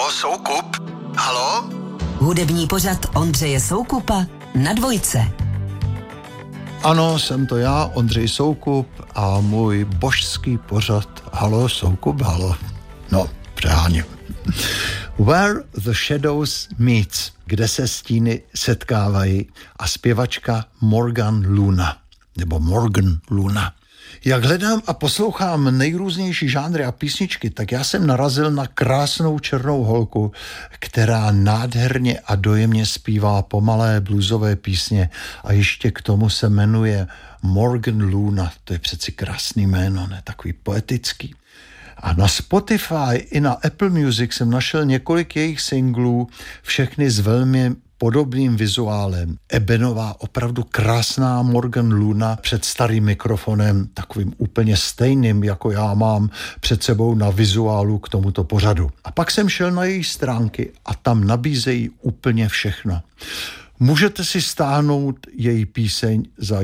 Halo, Soukup? Halo? Hudební pořad Ondřeje Soukupa na Dvojce. Ano, jsem to já, Ondřej Soukup, a můj božský pořad Halo, Soukup, halo. No, přeháním. Where the Shadows Meets, kde se stíny setkávají, a zpěvačka Morgan Luna, nebo Morgan Luna. Jak hledám a poslouchám nejrůznější žánry a písničky, tak já jsem narazil na krásnou černou holku, která nádherně a dojemně zpívá pomalé bluesové písně a ještě k tomu se jmenuje Morgan Luna. To je přeci krásný jméno, ne? Takový poetický. A na Spotify i na Apple Music jsem našel několik jejich singlů, všechny s velmi podobným vizuálem. Ebenová, opravdu krásná Morgan Luna před starým mikrofonem, takovým úplně stejným, jako já mám před sebou na vizuálu k tomuto pořadu. A pak jsem šel na její stránky a tam nabízejí úplně všechno. Můžete si stáhnout její píseň za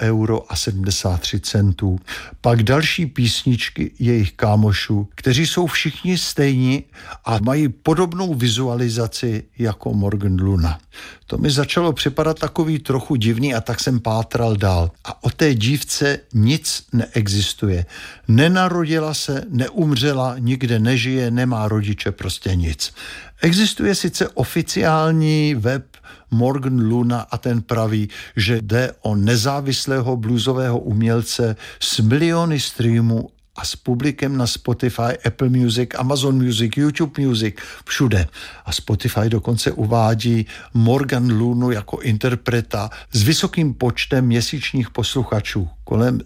1,73 €. Pak další písničky jejich kámošů, kteří jsou všichni stejní a mají podobnou vizualizaci jako Morgan Luna. To mi začalo připadat takový trochu divný a tak jsem pátral dál. A o té dívce nic neexistuje. Nenarodila se, neumřela, nikde nežije, nemá rodiče, prostě nic. Existuje sice oficiální web Morgan Luna a ten praví, že jde o nezávislého bluesového umělce s miliony streamů a s publikem na Spotify, Apple Music, Amazon Music, YouTube Music, všude. A Spotify dokonce uvádí Morgan Lunu jako interpreta s vysokým počtem měsíčních posluchačů, kolem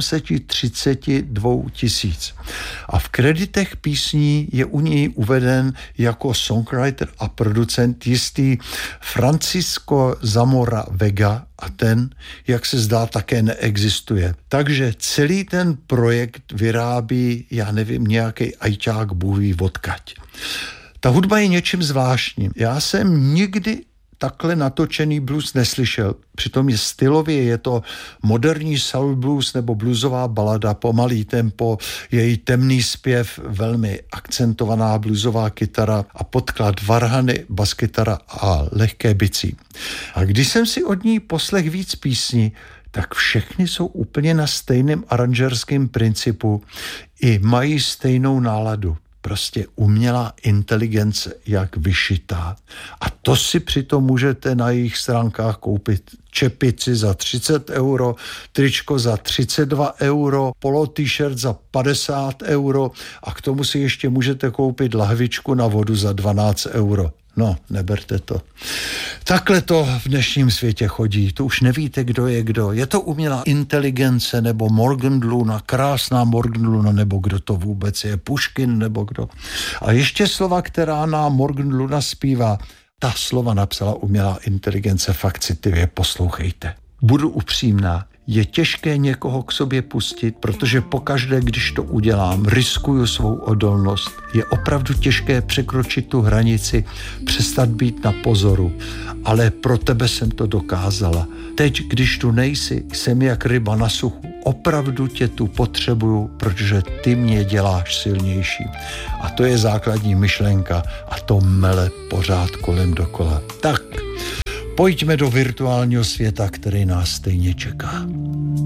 732 000. A v kreditech písní je u něj uveden jako songwriter a producent jistý Francisco Zamora Vega, a ten, jak se zdá, také neexistuje. Takže celý ten projekt vyrábí, já nevím, nějaký ajťák bůhví odkaď. Ta hudba je něčím zvláštním. Já jsem nikdy takhle natočený blues neslyšel. Přitom je stylově, je to moderní soul blues nebo bluesová balada, pomalý tempo, její temný zpěv, velmi akcentovaná bluesová kytara a podklad varhany, baskytara a lehké bicí. A když jsem si od ní poslech víc písní, tak všechny jsou úplně na stejném aranžerském principu i mají stejnou náladu. Prostě umělá inteligence, jak vyšitá. A to si přitom můžete na jejich stránkách koupit čepici za 30 €, tričko za 32 €, polo t-shirt za 50 € a k tomu si ještě můžete koupit lahvičku na vodu za 12 €. No, neberte to. Takhle to v dnešním světě chodí. To už nevíte, kdo je kdo. Je to umělá inteligence nebo Morgan Luna, krásná Morgan Luna, nebo kdo to vůbec je, Puškin nebo kdo. A ještě slova, která nám Morgan Luna zpívá, ta slova napsala umělá inteligence, fakt citlivě poslouchejte. Budu upřímná. Je těžké někoho k sobě pustit, protože pokaždé, když to udělám, riskuju svou odolnost. Je opravdu těžké překročit tu hranici, přestat být na pozoru. Ale pro tebe jsem to dokázala. Teď, když tu nejsi, jsem jak ryba na suchu. Opravdu tě tu potřebuju, protože ty mě děláš silnější. A to je základní myšlenka a to mele pořád kolem dokola. Tak, pojďme do virtuálního světa, který nás stejně čeká.